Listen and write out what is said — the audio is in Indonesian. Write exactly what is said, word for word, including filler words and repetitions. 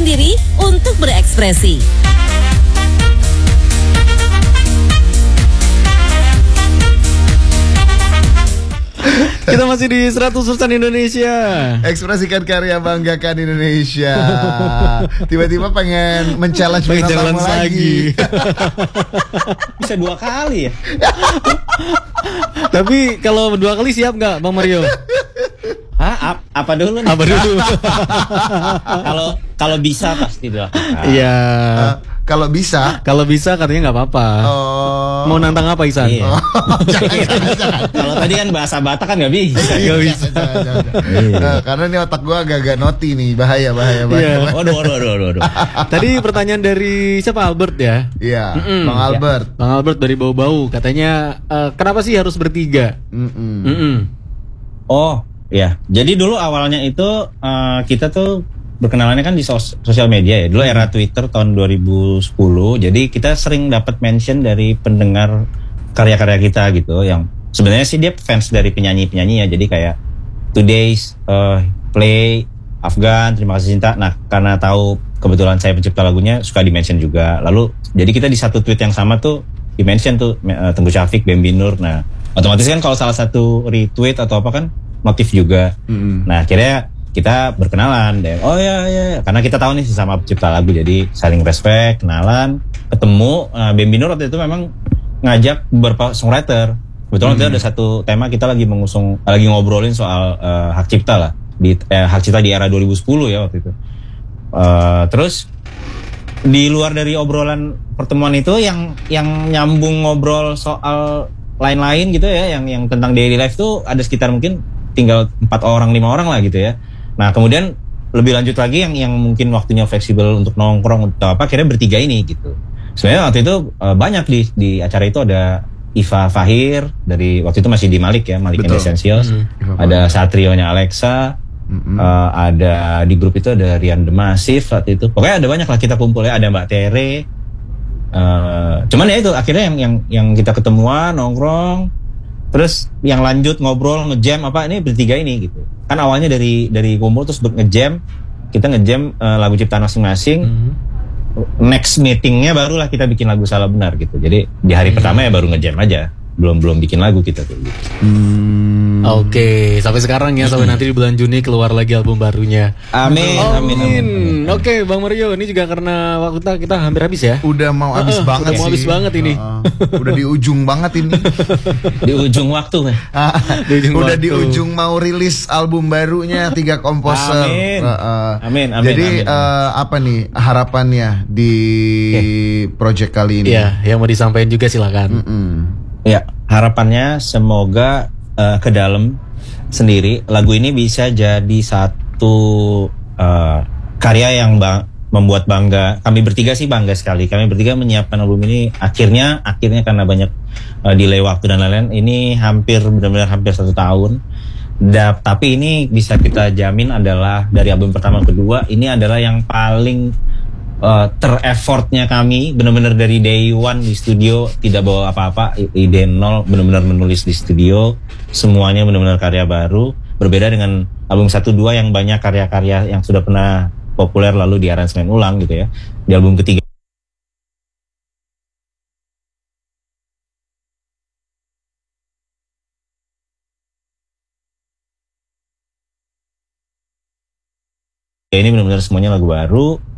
diri untuk berekspresi. Kita masih di seratus persen Indonesia. Ekspresikan karya, banggakan Indonesia. Tiba-tiba pengen men-challenge Pengen bintang challenge tamu lagi. Bisa dua kali ya. Tapi kalau dua kali siap nggak Bang Mario? Hah? Ap- apa dulu nih? Apa dulu? Kalau kalau bisa pasti dilakukan. Iya. Uh, kalau bisa, Kalau bisa katanya nggak apa-apa. oh, Mau nantang apa Ihsan? Iya. oh, jangan, jangan, jangan. Kalau tadi kan bahasa Batak kan nggak bisa. Nggak bisa. Jangan, jangan, jangan. Nah, karena ini otak gua agak-agak noti nih, bahaya, bahaya, bahaya. Iya. Waduh, waduh, waduh, waduh, waduh. Tadi pertanyaan dari siapa, Albert ya? Iya, Mm-mm. Bang Albert. Bang Albert dari Bau-Bau katanya eh, kenapa sih harus bertiga? Mm-mm. Mm-mm. Oh, ya. Jadi dulu awalnya itu eh, kita tuh berkenalannya kan di sos- sosial media ya. Dulu era Twitter tahun dua ribu sepuluh. Jadi kita sering dapat mention dari pendengar karya-karya kita gitu, yang sebenarnya sih dia fans dari penyanyi-penyanyi ya. Jadi kayak Today's uh, Play, Afgan, Terima Kasih Cinta. Nah, karena tahu kebetulan saya pencipta lagunya, suka di-mention juga. Lalu jadi kita di satu tweet yang sama tuh di-mention tuh uh, Tengku Syafiq, Bambi Nur. Nah, otomatis kan kalau salah satu retweet atau apa kan notif juga. Mm-mm. Nah, akhirnya kita berkenalan deh. Oh ya, ya, ya. Karena kita tahu nih sesama pencipta lagu, jadi saling respect, kenalan, ketemu. Uh, Bambi Nur waktu itu memang ngajak beberapa songwriter. Kebetulan waktu itu ada satu tema kita lagi mengusung, lagi ngobrolin soal uh, hak cipta lah, di eh, hak cipta di era dua ribu sepuluh ya waktu itu. Uh, terus di luar dari obrolan pertemuan itu, yang yang nyambung ngobrol soal lain-lain gitu ya, yang yang tentang daily life tuh ada sekitar mungkin tinggal empat orang lima orang lah gitu ya. Nah, kemudian lebih lanjut lagi yang yang mungkin waktunya fleksibel untuk nongkrong atau apa, akhirnya bertiga ini gitu. Sebenarnya waktu itu uh, banyak di di acara itu ada Iva Fahir dari waktu itu masih di Malik ya, Malik and Essentials. Mm-hmm. Ada Satrionya Alexa. Mm-mm. Uh, ada di grup itu ada Rian The Massive saat itu. Pokoknya ada banyak lah kita kumpul ya, ada Mbak Tere. Uh, cuman ya itu akhirnya yang yang yang kita ketemuan nongkrong, terus yang lanjut ngobrol ngejam apa ini bertiga ini gitu. Kan awalnya dari dari kumpul terus ngejam, kita ngejam uh, lagu ciptaan masing-masing. Mhm. Next meetingnya barulah kita bikin lagu Salah Benar gitu. Jadi di hari pertama ya baru ngejam aja, belum belum bikin lagu kita tuh. Gitu. Hmm. Oke, sampai sekarang ya, sampai nanti di bulan Juni keluar lagi album barunya. Amin, Oh, amin, amin. amin. Oke, Bang Mario, ini juga karena waktu kita, kita hampir habis ya. Udah mau habis Uh-uh, banget udah mau sih. habis banget ini. Uh-uh. Udah di ujung banget ini. Di ujung waktu. Ah, Di ujung udah waktu. di ujung mau rilis album barunya tiga komposer. Amin. Uh-uh. Amin, amin, Jadi amin, amin. uh, apa nih harapannya di project kali ini? Iya, yang mau disampaikan juga silakan. Mm-mm. Ya, harapannya semoga uh, ke dalam sendiri lagu ini bisa jadi satu uh, karya yang bang- membuat bangga. Kami bertiga sih bangga sekali. Kami bertiga menyiapkan album ini akhirnya akhirnya karena banyak uh, delay waktu dan lain-lain, ini hampir benar-benar hampir satu tahun. Da- tapi ini bisa kita jamin adalah dari album pertama ke kedua ini adalah yang paling uh, ter-effortnya kami, benar-benar dari day one di studio, tidak bawa apa-apa, i- ide nol, benar-benar menulis di studio, semuanya benar-benar karya baru, berbeda dengan album satu dua yang banyak karya-karya yang sudah pernah populer lalu di aransemen ulang gitu ya. Di album ketiga ini benar-benar semuanya lagu baru.